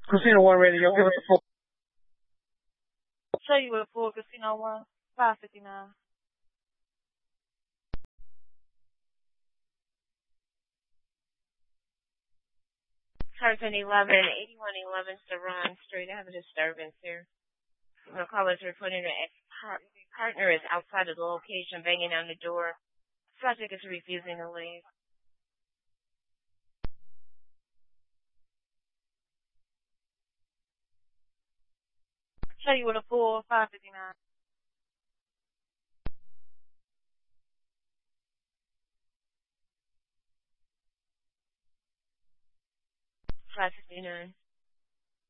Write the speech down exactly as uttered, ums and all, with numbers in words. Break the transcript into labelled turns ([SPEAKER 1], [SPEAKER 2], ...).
[SPEAKER 1] Casino One Radio. Give us a full.
[SPEAKER 2] Show you a full Casino One. Five fifty nine. Person eleven, eighty-one eleven Saran Street. I have a disturbance here. The caller's reporting that ex-partner is outside of the location, banging on the door. Subject is refusing to leave. Show you with a full five fifty nine. Five fifty nine.